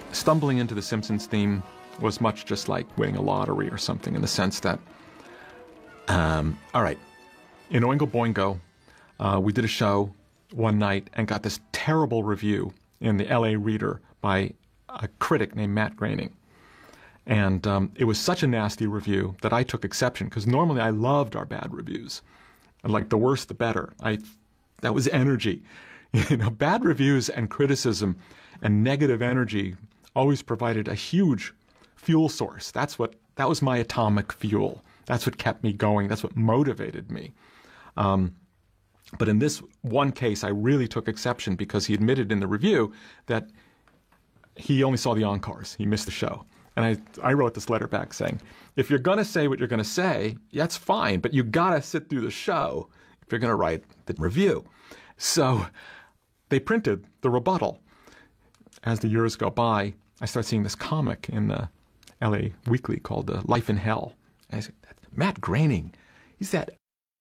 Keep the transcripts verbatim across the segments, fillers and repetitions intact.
stumbling into the Simpsons theme was much just like winning a lottery or something, in the sense that, um, all right, in Oingo Boingo, uh, we did a show one night and got this terrible review in the L A Reader by a critic named Matt Groening. And um, it was such a nasty review that I took exception, because normally I loved our bad reviews. And like, the worse, the better. I, that was energy. You know, bad reviews and criticism and negative energy always provided a huge fuel source. That's what, that was my atomic fuel. That's what kept me going. That's what motivated me. Um, but in this one case, I really took exception, because he admitted in the review that he only saw the encores. He missed the show. And I, I wrote this letter back saying, if you're going to say what you're going to say, that's fine, but you got to sit through the show if you're going to write the review. So they printed the rebuttal. As the years go by, I start seeing this comic in the L A Weekly called uh, Life in Hell. And I said, Matt Groening, he's that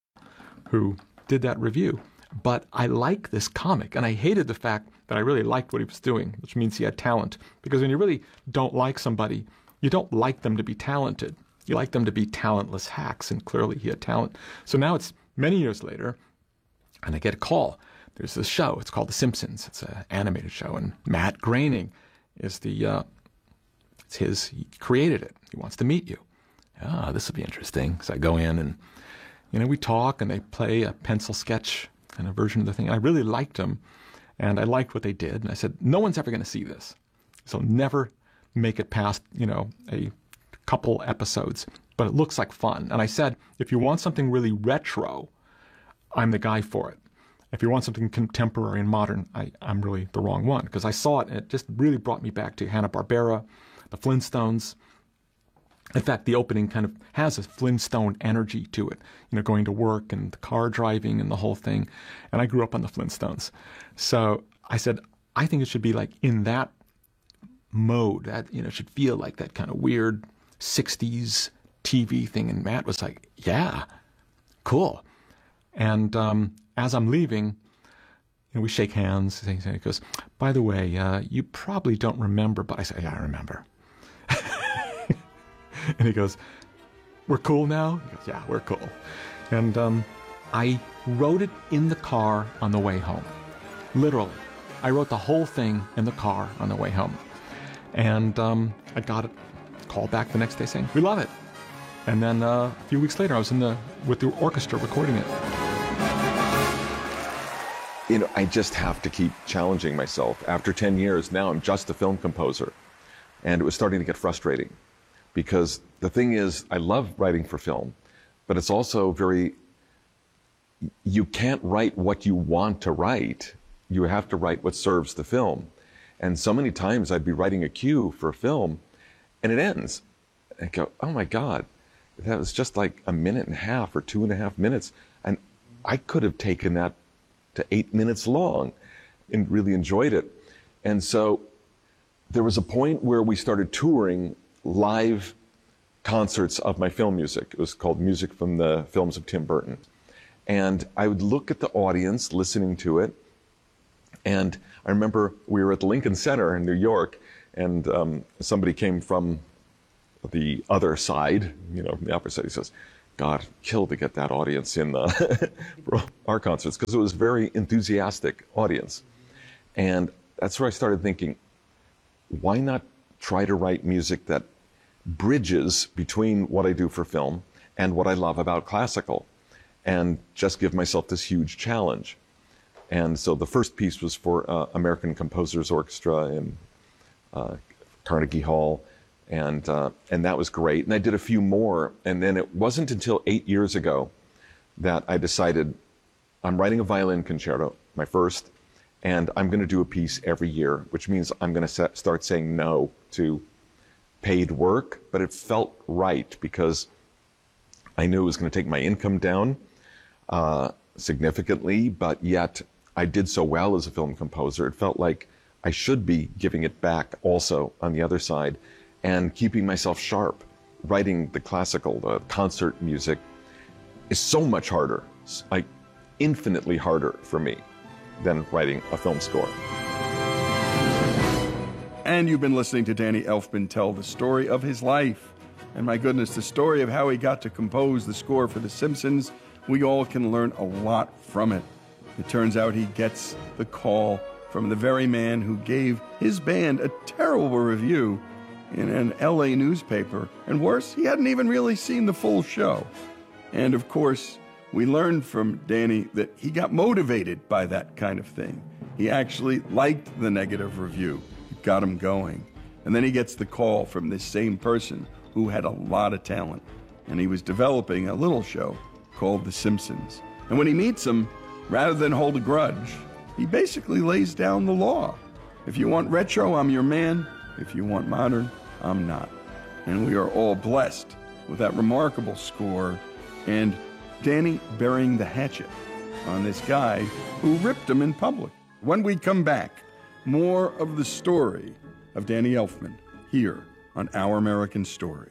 who did that review. But I like this comic, and I hated the fact that I really liked what he was doing, which means he had talent. Because when you really don't like somebody, you don't like them to be talented. You like them to be talentless hacks, and clearly he had talent. So now it's many years later, and I get a call. There's this show. It's called The Simpsons. It's an animated show, and Matt Groening is the, uh, it's his, he created it. He wants to meet you. Ah, this will be interesting. So I go in, and, you know, we talk, and they play a pencil sketch kind of version of the thing. I really liked them, and I liked what they did. And I said, no one's ever going to see this. So never make it past, you know, a couple episodes. But it looks like fun. And I said, if you want something really retro, I'm the guy for it. If you want something contemporary and modern, I, I'm really the wrong one. Because I saw it, and it just really brought me back to Hanna-Barbera, the Flintstones. In fact, the opening kind of has a Flintstone energy to it, you know, going to work and the car driving and the whole thing. And I grew up on the Flintstones. So I said, I think it should be like in that mode, that, you know, it should feel like that kind of weird sixties T V thing. And Matt was like, yeah, cool. And um, as I'm leaving, you know, we shake hands. He goes, by the way, uh, you probably don't remember, but I say, yeah, I remember. And he goes, we're cool now? He goes, yeah, we're cool. And um, I wrote it in the car on the way home. Literally. I wrote the whole thing in the car on the way home. And um, I got it, called back the next day saying, we love it. And then uh, a few weeks later, I was in the with the orchestra recording it. You know, I just have to keep challenging myself. After ten years, now I'm just a film composer. And it was starting to get frustrating. Because the thing is, I love writing for film, but it's also very, you can't write what you want to write. You have to write what serves the film. And so many times I'd be writing a cue for a film, and it ends. And I go, oh my God, that was just like a minute and a half or two and a half minutes. And I could have taken that to eight minutes long and really enjoyed it. And so there was a point where we started touring live concerts of my film music. It was called Music from the Films of Tim Burton. And I would look at the audience listening to it. And I remember we were at the Lincoln Center in New York, and um, somebody came from the other side, you know, from the upper side. He says, God, kill to get that audience in the for our concerts, because it was a very enthusiastic audience. And that's where I started thinking, why not try to write music that bridges between what I do for film and what I love about classical, and just give myself this huge challenge. And so the first piece was for uh, American Composers Orchestra in uh, Carnegie Hall, and uh, and that was great. And I did a few more, and then it wasn't until eight years ago that I decided I'm writing a violin concerto, my first, and I'm going to do a piece every year, which means I'm going to start saying no to paid work. But it felt right because I knew it was going to take my income down uh, significantly, but yet I did so well as a film composer. It felt like I should be giving it back also on the other side and keeping myself sharp. Writing the classical, the concert music is so much harder, like infinitely harder for me than writing a film score. And you've been listening to Danny Elfman tell the story of his life. And my goodness, the story of how he got to compose the score for The Simpsons, we all can learn a lot from it. It turns out he gets the call from the very man who gave his band a terrible review in an L A newspaper. And worse, he hadn't even really seen the full show. And of course, we learned from Danny that he got motivated by that kind of thing. He actually liked the negative review. It got him going. And then he gets the call from this same person who had a lot of talent. And he was developing a little show called The Simpsons. And when he meets him, rather than hold a grudge, he basically lays down the law. If you want retro, I'm your man. If you want modern, I'm not. And we are all blessed with that remarkable score and Danny burying the hatchet on this guy who ripped him in public. When we come back, more of the story of Danny Elfman here on Our American Stories.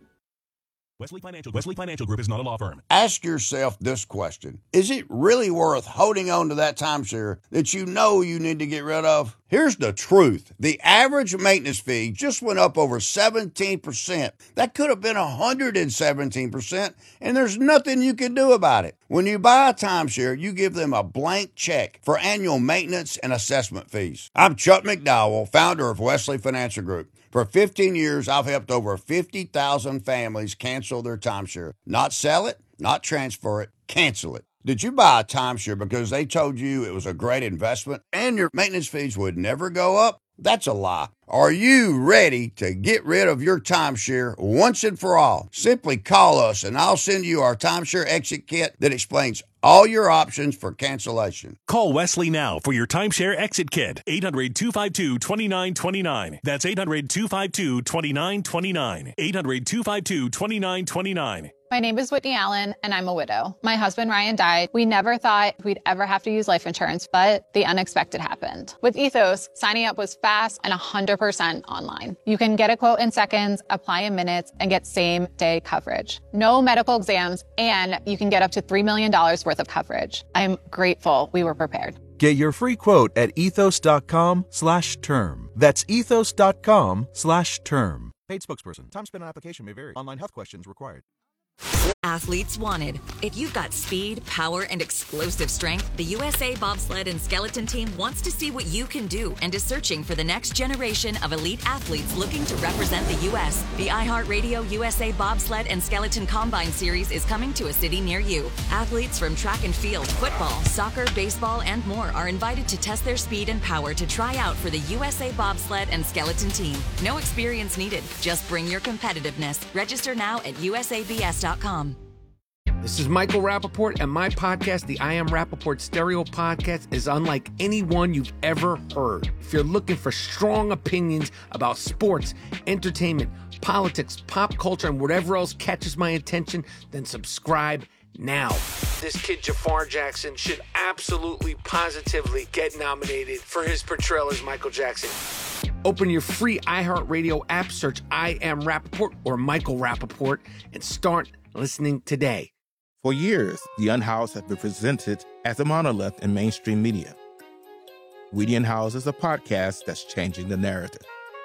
Wesley Financial, Wesley Financial Group is not a law firm. Ask yourself this question. Is it really worth holding on to that timeshare that you know you need to get rid of? Here's the truth. The average maintenance fee just went up over seventeen percent. That could have been one hundred seventeen percent, and there's nothing you can do about it. When you buy a timeshare, you give them a blank check for annual maintenance and assessment fees. I'm Chuck McDowell, founder of Wesley Financial Group. For fifteen years, I've helped over fifty thousand families cancel their timeshare. Not sell it, not transfer it, cancel it. Did you buy a timeshare because they told you it was a great investment and your maintenance fees would never go up? That's a lie. Are you ready to get rid of your timeshare once and for all? Simply call us and I'll send you our timeshare exit kit that explains all your options for cancellation. Call Wesley now for your timeshare exit kit. eight hundred, two five two, two nine two nine. That's eight hundred, two five two, two nine two nine. eight hundred, two five two, two nine two nine. My name is Whitney Allen, and I'm a widow. My husband, Ryan, died. We never thought we'd ever have to use life insurance, but the unexpected happened. With Ethos, signing up was fast and one hundred percent online. You can get a quote in seconds, apply in minutes, and get same-day coverage. No medical exams, and you can get up to three million dollars worth of coverage. I'm grateful we were prepared. Get your free quote at ethos.com slash term. That's ethos.com slash term. Paid spokesperson. Time spent on application may vary. Online health questions required. Athletes wanted. If you've got speed, power, and explosive strength, the U S A Bobsled and Skeleton Team wants to see what you can do and is searching for the next generation of elite athletes looking to represent the U S The iHeartRadio U S A Bobsled and Skeleton Combine Series is coming to a city near you. Athletes from track and field, football, soccer, baseball, and more are invited to test their speed and power to try out for the U S A Bobsled and Skeleton Team. No experience needed. Just bring your competitiveness. Register now at U S A B S dot com. This is Michael Rappaport, and my podcast, the I Am Rappaport Stereo Podcast, is unlike any one you've ever heard. If you're looking for strong opinions about sports, entertainment, politics, pop culture, and whatever else catches my attention, then subscribe now. This kid, Jafar Jackson, should absolutely, positively get nominated for his portrayal as Michael Jackson. Open your free iHeartRadio app, search I Am Rappaport or Michael Rappaport, and start listening today. For years, the Unhoused have been presented as a monolith in mainstream media. We the Unhoused is a podcast that's changing the narrative.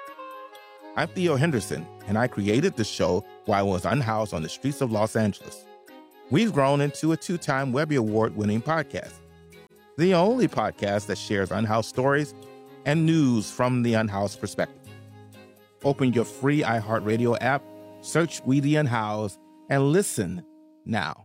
I'm Theo Henderson, and I created the show while I was unhoused on the streets of Los Angeles. We've grown into a two-time Webby Award-winning podcast, the only podcast that shares unhoused stories and news from the unhoused perspective. Open your free iHeartRadio app, search We the Unhoused, and listen now.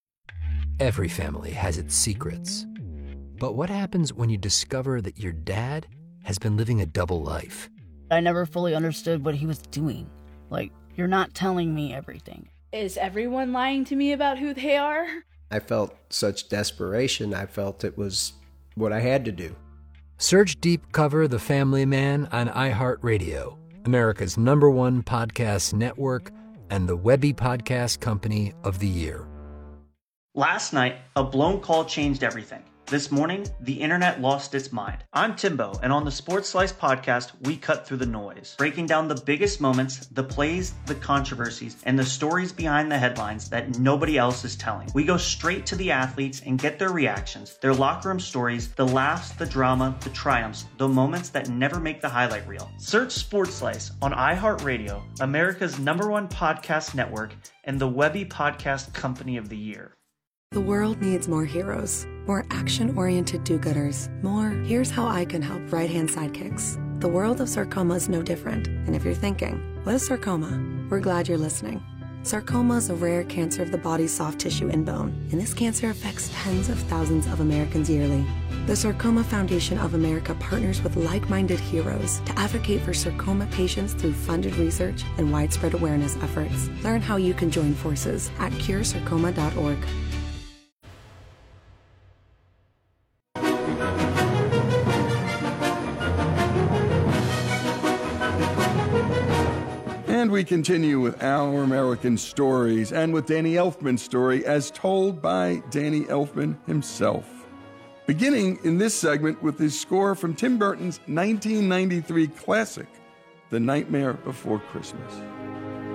Every family has its secrets. But what happens when you discover that your dad has been living a double life? I never fully understood what he was doing. Like, you're not telling me everything. Is everyone lying to me about who they are? I felt such desperation. I felt it was what I had to do. Search Deep Cover The Family Man on iHeartRadio, America's number one podcast network and the Webby Podcast Company of the Year. Last night, a blown call changed everything. This morning, the internet lost its mind. I'm Timbo, and on the Sports Slice podcast, we cut through the noise, breaking down the biggest moments, the plays, the controversies, and the stories behind the headlines that nobody else is telling. We go straight to the athletes and get their reactions, their locker room stories, the laughs, the drama, the triumphs, the moments that never make the highlight reel. Search Sports Slice on iHeartRadio, America's number one podcast network, and the Webby Podcast Company of the Year. The world needs more heroes, more action-oriented do-gooders, more here's how I can help right-hand sidekicks. The world of sarcoma is no different, and if you're thinking, what is sarcoma? We're glad you're listening. Sarcoma is a rare cancer of the body's soft tissue and bone, and this cancer affects tens of thousands of Americans yearly. The Sarcoma Foundation of America partners with like-minded heroes to advocate for sarcoma patients through funded research and widespread awareness efforts. Learn how you can join forces at cure sarcoma dot org. And we continue with Our American Stories and with Danny Elfman's story as told by Danny Elfman himself. Beginning in this segment with his score from Tim Burton's nineteen ninety-three classic, The Nightmare Before Christmas.